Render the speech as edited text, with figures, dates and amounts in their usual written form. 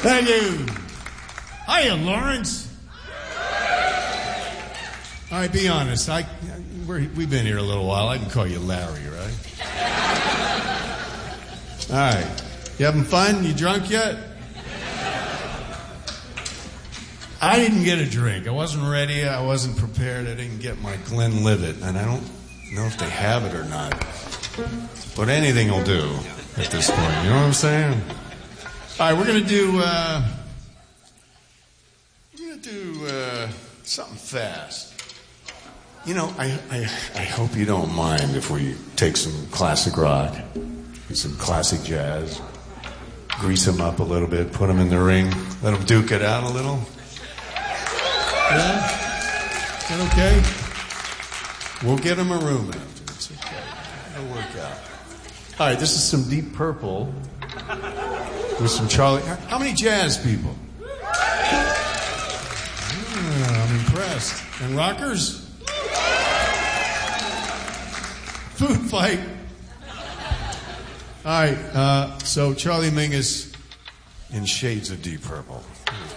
Thank you. Hiya, Lawrence. All right, be honest. We've been here a little while. I can call you Larry, right? All right. You having fun? You drunk yet? I didn't get a drink. I wasn't ready. I wasn't prepared. I didn't get my Glenlivet. And I don't know if they have it or not. But anything will do at this point. You know what I'm saying? All right, we're going to do something fast. You know, I hope you don't mind if we take some classic rock, some classic jazz, grease them up a little bit, put them in the ring, let them duke it out a little. Yeah? Is that okay? We'll get them a room after. It's okay. It'll work out. All right, this is some Deep Purple with some Charlie. How many jazz people? I'm impressed. And rockers? Food fight. All right, so Charlie Mingus in shades of Deep Purple.